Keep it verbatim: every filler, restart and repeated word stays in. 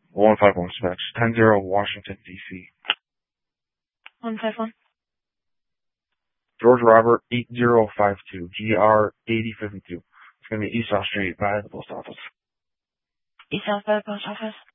one five one dispatch. ten zero Washington, D C one five one. George Robert eight zero five two. G R eighty fifty-two. It's going to be East South Street by the post office. East South by the post office.